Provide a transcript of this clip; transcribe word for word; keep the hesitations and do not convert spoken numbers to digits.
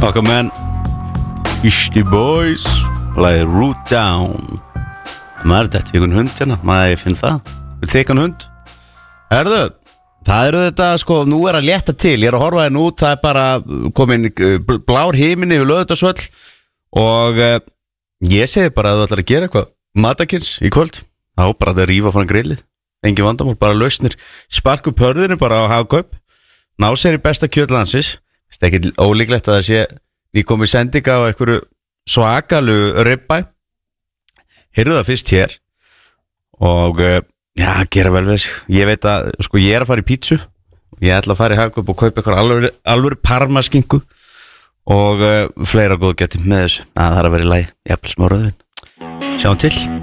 Okkar menn Beastie Boys Lagði Root Down Maður þetta er einhvern hund hérna Maður finn það Við tekum hund Herðu Það eru þetta sko Nú er að létta til Ég er að horfa hérna út Það er bara komin blár himinn yfir Laugardalsvöll Og uh, ég segi bara að þú ætlar að gera eitthvað Matakins í kvöld Þá bara að rífa frá grillið Engin vandamál Bara lausnir Sparku pörðinu bara á hagkaup Ná sér í besta kjötlandsins Það er ekki ólíklegt að það sé Við komum í sendinga á einhverju svakalu ribbæ Heyrðu það fyrst hér Og já, gera vel við þessu Ég veit að, sko, ég er að fara í pítsu Ég ætla að fara í hagkaup og kaupa eitthvað alvöru, alvöru parmaskinku Og uh, fleira góð geti með þessu að það er að vera í lagi Jafnvel smá rauðvin Sjáum til